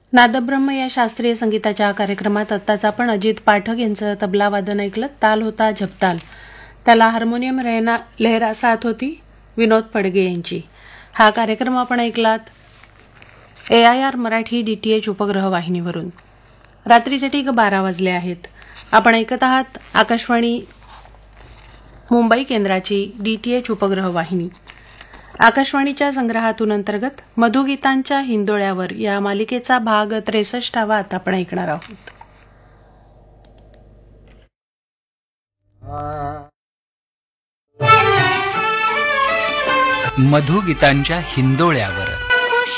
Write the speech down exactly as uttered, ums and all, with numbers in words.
नादब्रह्म या शास्त्रीय संगीताच्या कार्यक्रमात आत्ताच आपण अजित पाठक यांचं तबला वादन ऐकलं. ताल होता झपताल. त्याला हार्मोनियम रेना लहरा साथ होती विनोद पडगे यांची. हा कार्यक्रम आपण ऐकलात ए I R Marathi D T H उपग्रह वाहिनीवरून. रात्रीचे ठीक बारा वाजले आहेत. आपण ऐकत आहात आकाशवाणी मुंबई केंद्राची डी टी एच उपग्रह वाहिनी. आकाशवाणीच्या संग्रहातून अंतर्गत मधुगीतांच्या हिंदोळ्यावर या मालिकेचा भाग त्रेसष्टावा आता आपण ऐकणार आहोत. मधुगीतांच्या हिंदोळ्यावर